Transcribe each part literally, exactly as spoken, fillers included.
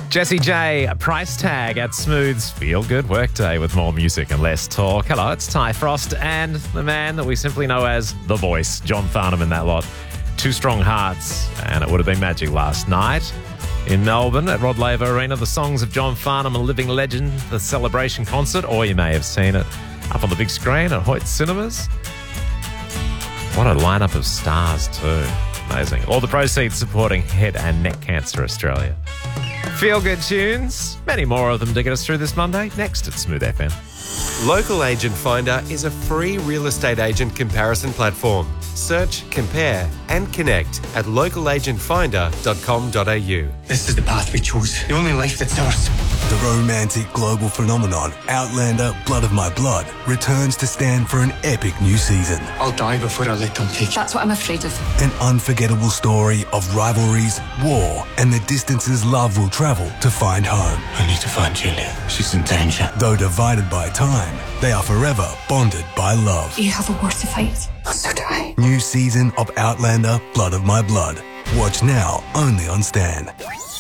Jessie J, a price tag at Smooth's Feel Good Workday with more music and less talk. Hello, it's Ty Frost and the man that we simply know as The Voice, John Farnham in that lot. Two Strong Hearts, and it would have been magic last night in Melbourne at Rod Laver Arena. The songs of John Farnham, a living legend, the celebration concert, or you may have seen it up on the big screen at Hoyt Cinemas. What a lineup of stars too. Amazing. All the proceeds supporting Head and Neck Cancer Australia. Feel good tunes, many more of them to get us through this Monday. Next at Smooth F M. Local Agent Finder is a free real estate agent comparison platform. Search, compare and connect at local agent finder dot com dot a u. This is the path we chose, the only life that's ours. The romantic global phenomenon Outlander Blood of My Blood returns to stand for an epic new season. I'll die before I let them take you. That's what I'm afraid of. An unforgettable story of rivalries, war, and the distances love will travel to find home. I need to find Julia. She's in danger. Though divided by time, they are forever bonded by love. You have a war to fight. So do I. New season of Outlander Blood of My Blood. Watch now only on Stan.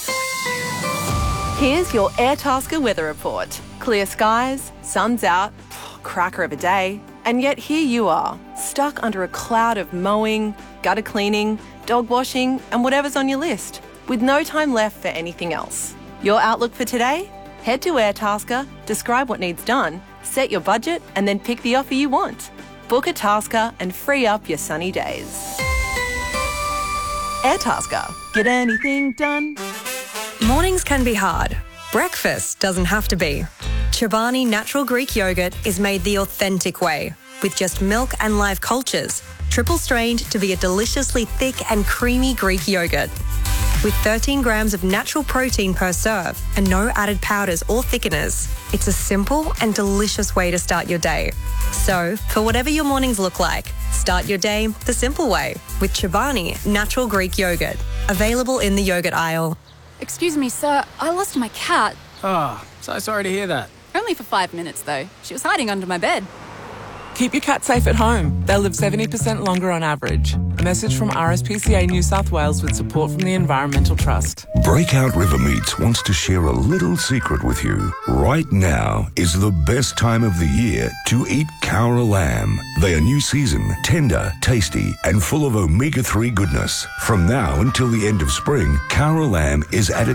Here's your Airtasker weather report. Clear skies, sun's out, cracker of a day, and yet here you are, stuck under a cloud of mowing, gutter cleaning, dog washing, and whatever's on your list, with no time left for anything else. Your outlook for today? Head to Airtasker, describe what needs done, set your budget, and then pick the offer you want. Book a Tasker and free up your sunny days. Airtasker. Get anything done? Mornings can be hard. Breakfast doesn't have to be. Chobani Natural Greek Yogurt is made the authentic way, with just milk and live cultures, triple strained to be a deliciously thick and creamy Greek yogurt. With thirteen grams of natural protein per serve and no added powders or thickeners, it's a simple and delicious way to start your day. So, for whatever your mornings look like, start your day the simple way with Chobani Natural Greek Yogurt. Available in the yogurt aisle. Excuse me, sir. I lost my cat. Oh, so sorry to hear that. Only for five minutes, though. She was hiding under my bed. Keep your cat safe at home. They'll live seventy percent longer on average. A message from R S P C A New South Wales with support from the Environmental Trust. Breakout River Meats wants to share a little secret with you. Right now is the best time of the year to eat Cowra lamb. They are new season, tender, tasty, and full of omega three goodness. From now until the end of spring, Cowra lamb is at its